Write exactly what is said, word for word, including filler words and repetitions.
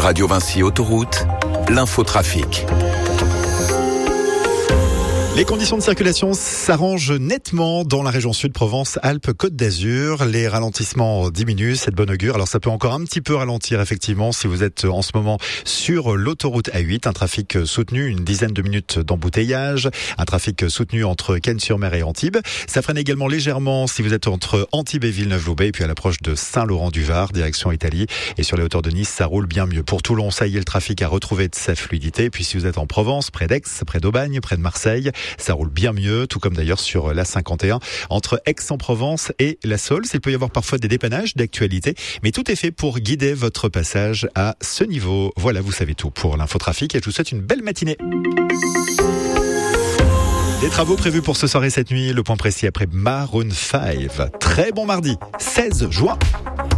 Radio Vinci Autoroute, l'infotrafic. Les conditions de circulation s'arrangent nettement dans la région sud, Provence, Alpes, Côte d'Azur. Les ralentissements diminuent, c'est de bon augure. Alors ça peut encore un petit peu ralentir effectivement si vous êtes en ce moment sur l'autoroute A huit. Un trafic soutenu, une dizaine de minutes d'embouteillage. Un trafic soutenu entre Cannes-sur-Mer et Antibes. Ça freine également légèrement si vous êtes entre Antibes et Villeneuve-Loubet. Et puis à l'approche de Saint-Laurent-du-Var, direction Italie. Et sur les hauteurs de Nice, ça roule bien mieux. Pour Toulon, ça y est, le trafic a retrouvé de sa fluidité. Et puis si vous êtes en Provence, près d'Aix, près d'Aubagne, près de Marseille, ça roule bien mieux, tout comme d'ailleurs sur la cinquante et un entre Aix-en-Provence et La Saulce. Il peut y avoir parfois des dépannages d'actualité, mais tout est fait pour guider votre passage à ce niveau. Voilà, vous savez tout pour l'infotrafic et je vous souhaite une belle matinée. Des travaux prévus pour ce soir et cette nuit, le point précis après Maroon cinq. Très bon mardi, seize juin.